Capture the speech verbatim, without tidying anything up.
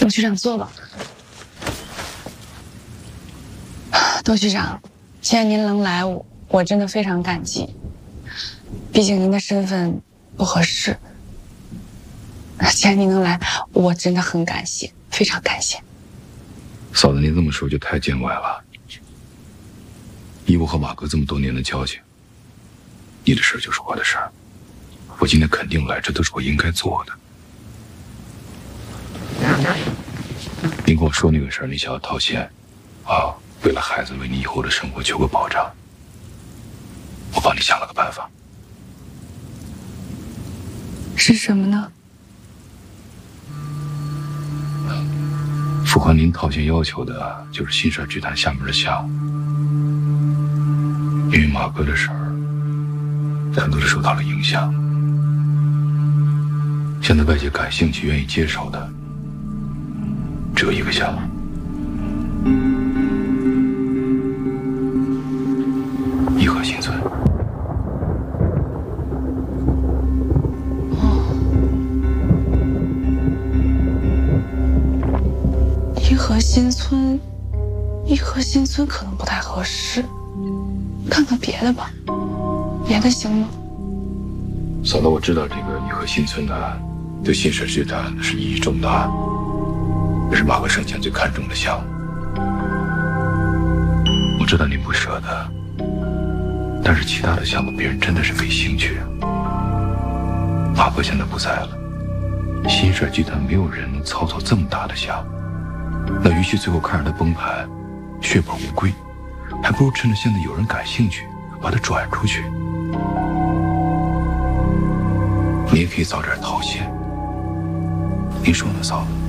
董局长坐吧。董局长，既然您能来，我我真的非常感激。毕竟您的身份不合适。既然您能来，我真的很感谢，非常感谢。 嫂子，您这么说就太见外了。以我和马哥这么多年的交情，你的事就是我的事儿。我今天肯定来，这都是我应该做的。您跟我说那个事儿，你想要套现，啊，为了孩子，为你以后的生活求个保障。我帮你想了个办法。 是什么呢？ 符合您套现要求的，就是新帅剧团下面的项目。因为马哥的事儿，很多都受到了影响。现在外界感兴趣、愿意接手的，只有一个项目。颐和新村。 颐和新村，颐和新村可能不太合适，看看别的吧。别的行吗？ 嫂子，我知道这个颐和新村呢，对新帅剧团是意义重大，这是马哥生前最看重的项目。我知道您不舍得，但是其他的项目别人真的是没兴趣。马哥现在不在了，新帅剧团没有人能操作这么大的项目。那与其最后看着它崩盘，血本无归，还不如趁着现在有人感兴趣，把它转出去。你也可以早点套现，您说呢，嫂子？